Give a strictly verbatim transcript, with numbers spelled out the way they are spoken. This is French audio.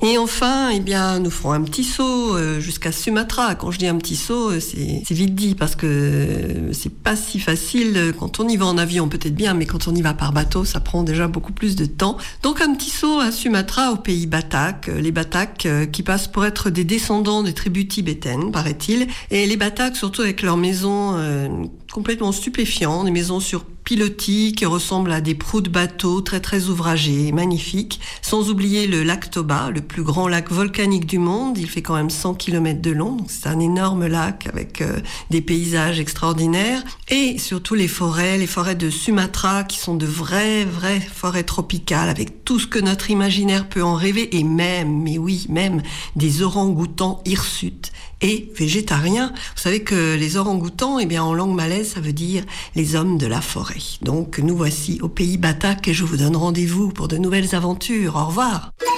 Et enfin, eh bien, nous ferons un petit saut euh, jusqu'à Sumatra. Quand je dis un petit saut, euh, c'est, c'est vite dit parce que euh, c'est pas si facile. Quand on y va en avion, peut-être bien, mais quand on y va par bateau, ça prend déjà beaucoup plus de temps. Donc un petit saut à Sumatra, au pays Batak. Les Bataks euh, qui passent pour être des descendants des tribus tibétaines, paraît-il. Et les Bataks, surtout avec leurs maisons euh, complètement stupéfiantes, des maisons sur pilotis qui ressemblent à des proues de bateaux très très ouvragés, magnifiques. Sans oublier le lac Toba, le plus grand lac volcanique du monde. Il fait quand même cent kilomètres de long, donc c'est un énorme lac avec euh, des paysages extraordinaires. Et surtout les forêts, les forêts de Sumatra qui sont de vraies, vraies forêts tropicales avec tout ce que notre imaginaire peut en rêver et même, mais oui, même des orang-outans hirsutes et végétariens. Vous savez que les orang-outans, eh bien, en langue malaise, ça veut dire les hommes de la forêt. Donc, nous voici au pays Batak et je vous donne rendez-vous pour de nouvelles aventures. Au revoir.